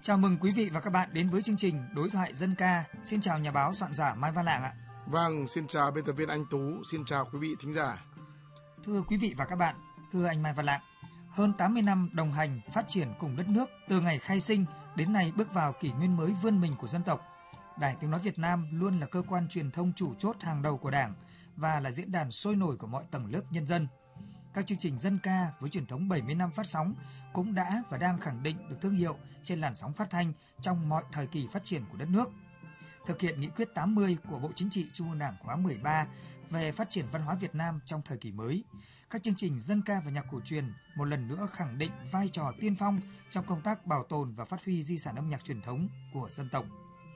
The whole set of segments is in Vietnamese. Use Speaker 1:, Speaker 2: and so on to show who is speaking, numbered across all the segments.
Speaker 1: Chào mừng quý vị và các bạn đến với chương trình Đối thoại dân ca. Xin chào nhà báo soạn giả Mai Văn Lạng ạ.
Speaker 2: Vâng, xin chào biên tập viên Anh Tú, xin chào quý vị thính giả.
Speaker 1: Thưa quý vị và các bạn, thưa anh Mai Văn Lạng, hơn 80 năm đồng hành phát triển cùng đất nước từ ngày khai sinh đến nay bước vào kỷ nguyên mới vươn mình của dân tộc. Đài Tiếng nói Việt Nam luôn là cơ quan truyền thông chủ chốt hàng đầu của Đảng và là diễn đàn sôi nổi của mọi tầng lớp nhân dân. Các chương trình dân ca với truyền thống 70 năm phát sóng cũng đã và đang khẳng định được thương hiệu trên làn sóng phát thanh trong mọi thời kỳ phát triển của đất nước. Thực hiện nghị quyết 80 của Bộ Chính trị Trung ương Đảng khóa 13 về phát triển văn hóa Việt Nam trong thời kỳ mới, các chương trình dân ca và nhạc cổ truyền một lần nữa khẳng định vai trò tiên phong trong công tác bảo tồn và phát huy di sản âm nhạc truyền thống của dân tộc.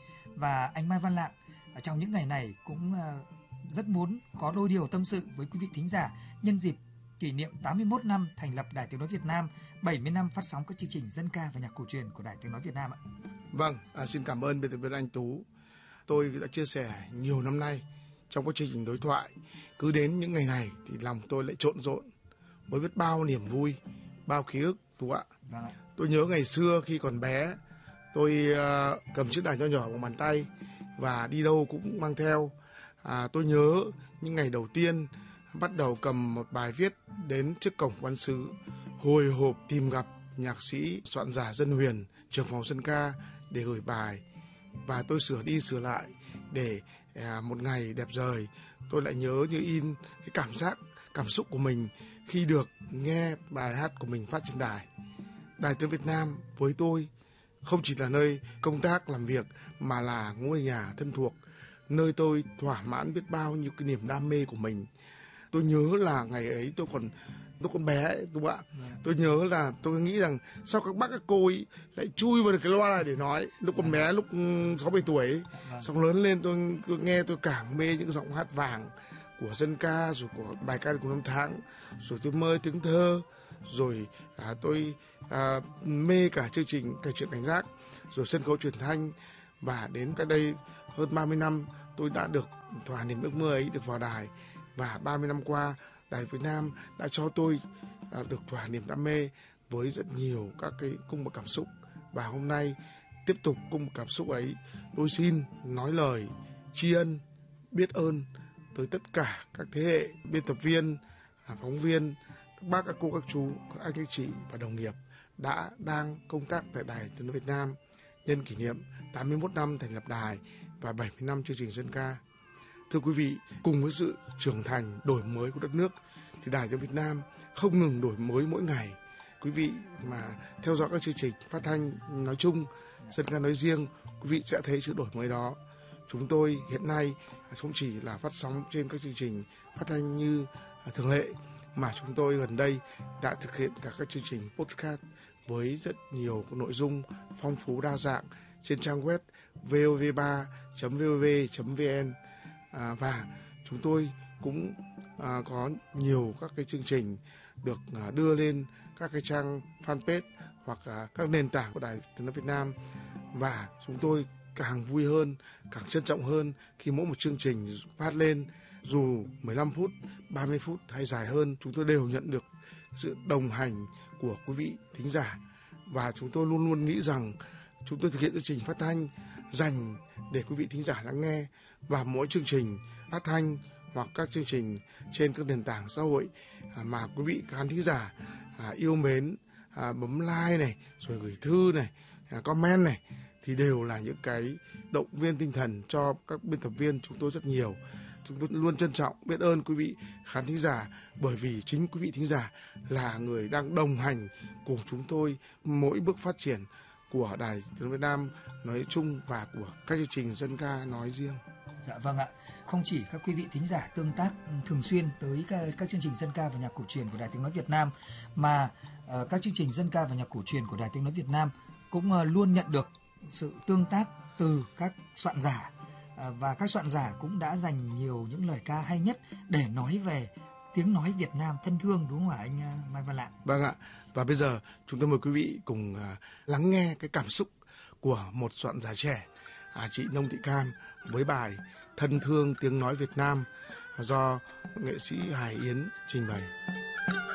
Speaker 1: Và anh Mai Văn Lạng trong những ngày này cũng rất muốn có đôi điều tâm sự với quý vị thính giả nhân dịp kỷ niệm 81 năm thành lập Đài Tiếng nói Việt Nam, 70 năm phát sóng các chương trình dân ca và nhạc cổ truyền của Đài Tiếng nói Việt Nam ạ.
Speaker 2: Vâng, xin cảm ơn biên tập viên Anh Tú. Tôi đã chia sẻ nhiều năm nay trong các chương trình đối thoại. Cứ đến những ngày này thì lòng tôi lại trộn rộn với biết bao niềm vui, bao ký ức, Tú ạ.
Speaker 1: Vâng ạ.
Speaker 2: Tôi nhớ ngày xưa khi còn bé, tôi cầm chiếc đàn nho nhỏ bằng bàn tay và đi đâu cũng mang theo. Tôi nhớ những ngày đầu tiên bắt đầu cầm một bài viết đến trước cổng quan xứ, hồi hộp tìm gặp nhạc sĩ soạn giả Dân Huyền, trưởng phòng dân ca để gửi bài. Và tôi sửa đi sửa lại để một ngày đẹp trời tôi lại nhớ như in cái cảm xúc của mình khi được nghe bài hát của mình phát trên đài. Đài Tiếng Việt Nam với tôi không chỉ là nơi công tác làm việc mà là ngôi nhà thân thuộc, nơi tôi thỏa mãn biết bao nhiêu cái niềm đam mê của mình. Tôi nhớ là ngày ấy tôi còn bé đúng không ạ? Tôi nhớ là tôi nghĩ rằng sao các bác các cô ấy lại chui vào được cái loa này để nói. Lúc còn bé, lúc 6-7 tuổi ấy. Xong lớn lên tôi nghe tôi càng mê những giọng hát vàng của dân ca, rồi của bài ca của năm tháng, rồi tôi mơ tiếng thơ, rồi tôi mê cả chương trình Kể Chuyện Cảnh Giác, rồi sân khấu truyền thanh. Và đến cái đây hơn 30 năm tôi đã được thỏa niềm ước mơ ấy được vào đài. Và 30 năm qua, Đài Việt Nam đã cho tôi được thỏa niềm đam mê với rất nhiều các cái cung bậc cảm xúc. Và hôm nay tiếp tục cung bậc cảm xúc ấy, tôi xin nói lời tri ân, biết ơn tới tất cả các thế hệ biên tập viên, phóng viên, các bác, các cô, các chú, các anh, các chị và đồng nghiệp đang công tác tại Đài Tiếng nói Việt Nam nhân kỷ niệm 81 năm thành lập đài và 70 năm chương trình dân ca. Thưa quý vị, cùng với sự trưởng thành, đổi mới của đất nước thì Đài Tiếng Việt Nam không ngừng đổi mới mỗi ngày. Quý vị mà theo dõi các chương trình phát thanh nói chung, dân ca nói riêng, quý vị sẽ thấy sự đổi mới đó. Chúng tôi hiện nay không chỉ là phát sóng trên các chương trình phát thanh như thường lệ, mà chúng tôi gần đây đã thực hiện cả các chương trình podcast với rất nhiều nội dung phong phú đa dạng trên trang web vov3.vov.vn. Và chúng tôi cũng có nhiều các cái chương trình được đưa lên các cái trang fanpage hoặc các nền tảng của Đài Tiếng nói Việt Nam. Và chúng tôi càng vui hơn, càng trân trọng hơn khi mỗi một chương trình phát lên, dù 15 phút, 30 phút hay dài hơn, chúng tôi đều nhận được sự đồng hành của quý vị thính giả. Và chúng tôi luôn luôn nghĩ rằng chúng tôi thực hiện chương trình phát thanh dành để quý vị thính giả lắng nghe, và mỗi chương trình phát thanh hoặc các chương trình trên các nền tảng xã hội mà quý vị khán thính giả yêu mến, bấm like này, rồi gửi thư này, comment này, thì đều là những cái động viên tinh thần cho các biên tập viên chúng tôi rất nhiều. Chúng tôi luôn trân trọng, biết ơn quý vị khán thính giả, bởi vì chính quý vị thính giả là người đang đồng hành cùng chúng tôi mỗi bước phát triển của Đài Tiếng Việt Nam nói chung và của các chương trình dân ca nói riêng.
Speaker 1: Dạ vâng ạ. Không chỉ các quý vị thính giả tương tác thường xuyên tới các chương trình dân ca và nhạc cổ truyền của Đài Tiếng nói Việt Nam, mà các chương trình dân ca và nhạc cổ truyền của Đài Tiếng nói Việt Nam cũng luôn nhận được sự tương tác từ các soạn giả, và các soạn giả cũng đã dành nhiều những lời ca hay nhất để nói về tiếng nói Việt Nam thân thương, đúng không ạ anh Mai Văn Lạng?
Speaker 2: Vâng ạ. Và bây giờ chúng tôi mời quý vị cùng lắng nghe cái cảm xúc của một soạn giả trẻ, chị Nông Thị Cam, với bài Thân thương tiếng nói Việt Nam do nghệ sĩ Hải Yến trình bày.